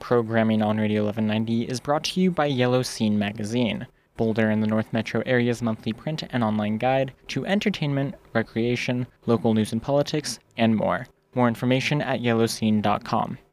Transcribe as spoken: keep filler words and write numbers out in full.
Programming on Radio eleven ninety is brought to you by Yellow Scene Magazine, Boulder and the North Metro area's monthly print and online guide to entertainment, recreation, local news and politics, and more. More information at yellow scene dot com.